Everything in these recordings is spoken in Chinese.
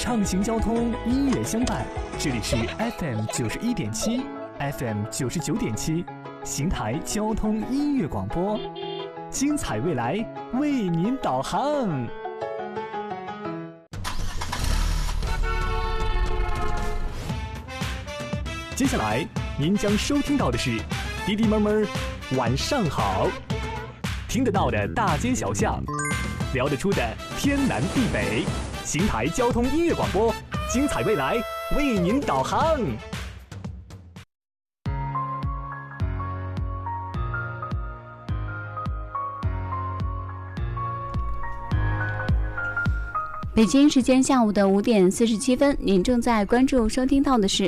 畅行交通，音乐相伴。这里是 FM91.7 FM99.7 邢台交通音乐广播，精彩未来为您导航。接下来您将收听到的是滴滴妹儿晚上好，听得到的大街小巷，聊得出的天南地北，邢台交通音乐广播，精彩未来为您导航。 北京时间下午的5点47分，您正在关注收听到的是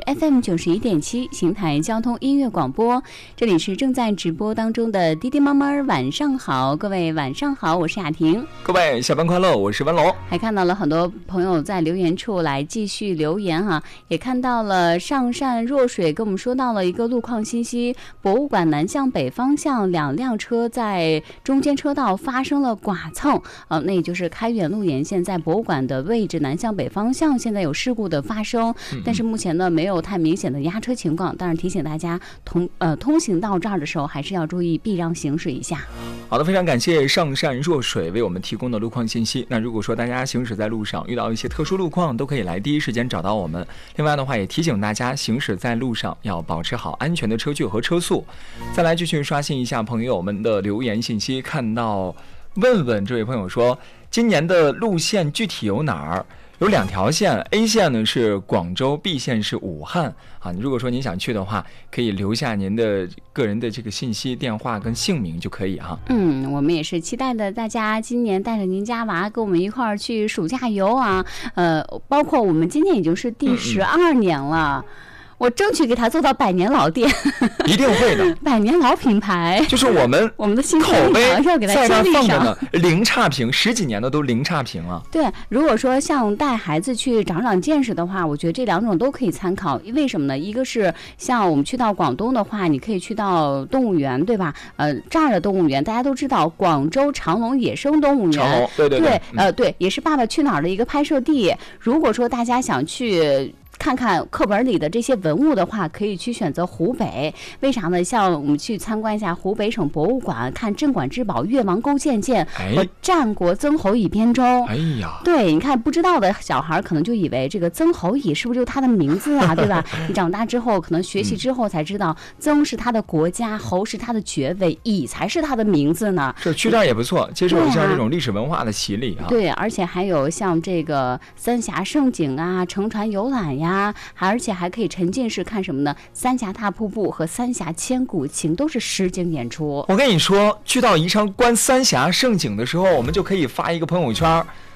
FM91.7 邢台交通音乐广播，这里是正在直播当中的滴滴妈妈晚上好，各位晚上好，我是雅婷， 各位下班快乐，我是文龙。 还看到了很多朋友在留言处来继续留言哈，也看到了上善若水跟我们说到了一个路况信息，博物馆南向北方向2辆车在中间车道发生了剐蹭，那也就是开远路沿线在博物馆的位置南向北方向现在有事故的发生，但是目前呢没有太明显的压车情况，当然提醒大家通行到这儿的时候还是要注意避让行驶一下。 好的，非常感谢上善若水为我们提供的路况信息。那如果说大家行驶在路上遇到一些特殊路况，都可以来第一时间找到我们。另外的话也提醒大家行驶在路上要保持好安全的车距和车速。再来继续刷新一下朋友们的留言信息，看到问问这位朋友说，今年的路线具体有哪儿？有2条线 ，A 线呢是广州 ，B 线是武汉啊。如果说您想去的话，可以留下您的个人的这个信息、电话跟姓名就可以哈。 我们也是期待的，大家今年带着您家娃跟我们一块儿去暑假游啊。包括我们今年已经是第12年了。我争取给他做到100年老店， 一定会的。 100年老品牌，就是我们的新口碑要给他在那放着呢， 零差评，10几年的都零差评了。 对，如果说像带孩子去长长见识的话，我觉得这2种都可以参考。为什么呢？一个是像我们去到广东的话，你可以去到动物园，对吧？这儿的动物园大家都知道，广州长隆野生动物园，对，也是《爸爸去哪儿》的一个拍摄地。如果说大家想去看看课本里的这些文物的话，可以去选择湖北。为啥呢？像我们去参观一下湖北省博物馆，看镇馆之宝越王勾践剑和战国曾侯乙编钟。 哎呀， 对，你看不知道的小孩可能就以为这个曾侯乙是不是就他的名字啊，对吧？你长大之后可能学习之后才知道，曾是他的国家，侯是他的爵位，乙才是他的名字呢。 是去这儿也不错，接受一下这种历史文化的洗礼啊。 对，而且还有像这个三峡胜景啊，乘船游览呀。而且还可以沉浸式看什么呢？三峡大瀑布和三峡千古情都是实景演出。 我跟你说，去到宜昌观三峡胜景的时候，我们就可以发一个朋友圈，